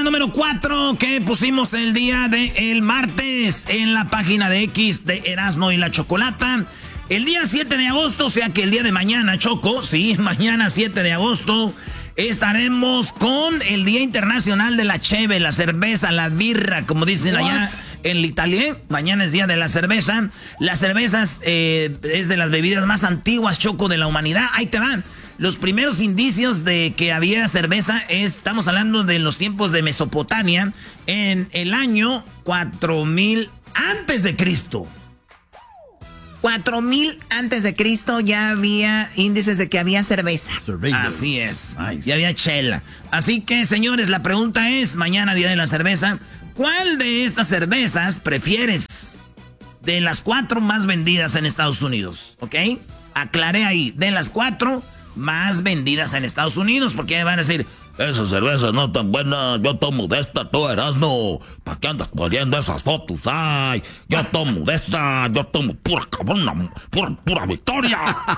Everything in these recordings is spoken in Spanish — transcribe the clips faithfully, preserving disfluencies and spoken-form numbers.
pregunta número cuatro que pusimos el día de el martes en la página de X de Erasmo y la Chocolata. El día siete de agosto, o sea que el día de mañana, Choco, sí, mañana siete de agosto, estaremos con el Día Internacional de la Cheve, la cerveza, la birra, como dicen What? allá en l'Italie. Mañana es Día de la Cerveza. Las cervezas eh, es de las bebidas más antiguas, Choco, de la humanidad. Ahí te van. Los primeros indicios de que había cerveza es, estamos hablando de los tiempos de Mesopotamia, en el año cuatro mil antes de Cristo. cuatro mil antes de Cristo ya había índices de que había cerveza. cerveza. Así es. Nice. Y había chela. Así que, señores, la pregunta es, mañana Día de la Cerveza, ¿cuál de estas cervezas prefieres de las cuatro más vendidas en Estados Unidos? ¿Ok? Aclaré ahí, de las cuatro más vendidas en Estados Unidos, porque van a decir, esa cerveza no tan buena, yo tomo de esta, tú Erasmo, ¿para qué andas poniendo esas fotos? Ay, yo tomo de esta, yo tomo pura cabrona, pura, pura victoria.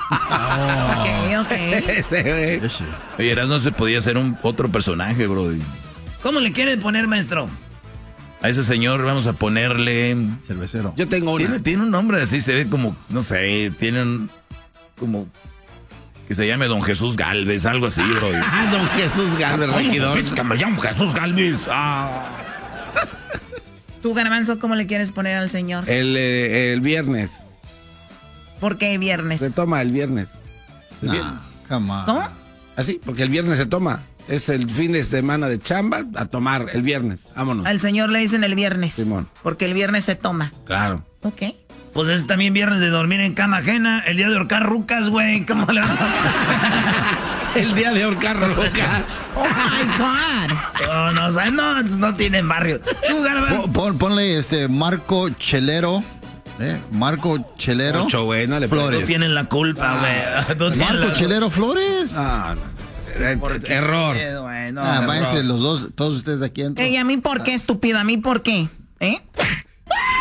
Oh. Ok, ok. Oye, Erasmo se podía ser un otro personaje, bro. ¿Cómo le quieren poner, maestro? A ese señor vamos a ponerle... Cervecero. Yo tengo una. Tiene, tiene un nombre así, se ve como, no sé, tiene un... como... que se llame Don Jesús Galvez, algo así, bro. Ah, Don Jesús Galvez, regidor. Es que me llamo Jesús Galvez. Ah. ¿Tú, Garbanzo, cómo le quieres poner al señor? El, eh, el viernes. ¿Por qué viernes? Se toma el viernes. El No, viernes. come on. ¿Cómo? Así, porque el viernes se toma. Es el fin de semana de chamba a tomar el viernes. Vámonos. Al señor le dicen el viernes. Simón. Porque el viernes se toma. Claro. Ok. Pues es también viernes de dormir en cama ajena, el día de ahorcar rucas, güey. ¿Cómo le vas a... El día de ahorcar rucas. Oh my God. No, no, o sea, no, no tienen barrio. Tú, Garbanzo. Pon, ponle este Marco Chelero. ¿eh? Marco Chelero. Mucho, güey, no le Flores. No tienen la culpa, güey. Ah, No tienen Marco la... Chelero Flores. Ah, no. Eh, Error. Eh, güey, no, ah, error. váyanse los dos, todos ustedes de aquí. Ey, ¿a mí por qué, estúpido? ¿A mí por qué? ¿Eh?